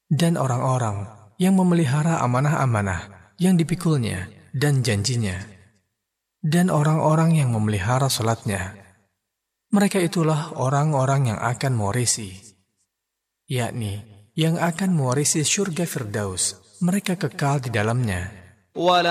dan orang-orang yang memelihara amanah-amanah yang dipikulnya dan janjinya, dan orang-orang yang memelihara salatnya. Mereka itulah orang-orang yang akan mewarisi, yakni yang akan mewarisi syurga Firdaus. Mereka kekal di dalamnya.